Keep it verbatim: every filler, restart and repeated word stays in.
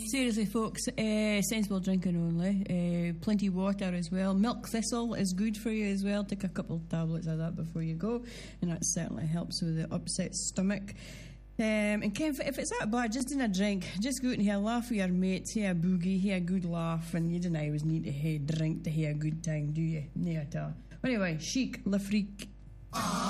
Seriously, folks, uh, sensible drinking only. Uh, plenty of water as well. Milk thistle is good for you as well. Take a couple of tablets of that before you go, and that certainly helps with the upset stomach. Um, and Kev, if it's that bad, just in a drink, just go out and have a laugh with your mates, have a boogie, have a good laugh, and you don't always need to have a drink to have a good time, do you? No at all. Anyway, Chic, Le Freak.